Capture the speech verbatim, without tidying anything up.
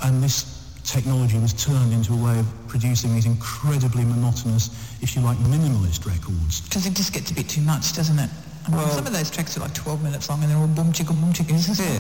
and this technology was turned into a way of producing these incredibly monotonous, if you like, minimalist records. Because it just gets a bit too much, doesn't it? I mean, Well, some of those tracks are like twelve minutes long and they're all boom chicka boom chicka, isn't it?